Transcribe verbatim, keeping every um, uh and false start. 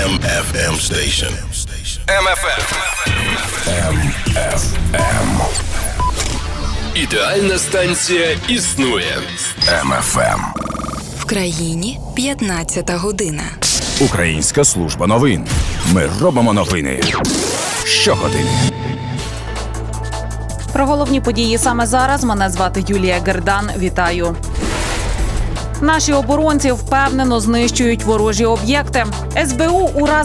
M F M station. М Ф М. М Ф М. Ідеальна станція існує. М Ф М. В країні п'ятнадцята година. Українська служба новин. Ми робимо новини щогодини. Про головні події саме зараз. Мене звати Юлія Гердан. Вітаю. Наші оборонці впевнено знищують ворожі об'єкти. С Б У у разі